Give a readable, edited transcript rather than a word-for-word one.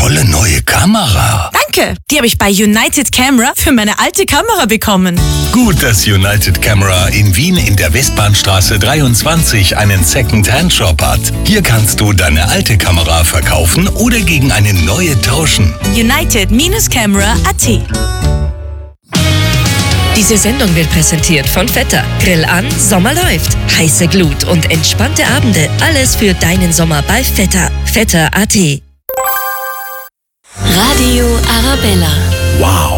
tolle neue Kamera. Danke, die habe ich bei United Camera für meine alte Kamera bekommen. Gut, dass United Camera in Wien in der Westbahnstraße 23 einen Second-Hand-Shop hat. Hier kannst du deine alte Kamera verkaufen oder gegen eine neue tauschen. United-Camera.at. Diese Sendung wird präsentiert von Vetter. Grill an, Sommer läuft. Heiße Glut und entspannte Abende. Alles für deinen Sommer bei Vetter. Vetter.at. Radio Arabella. Wow.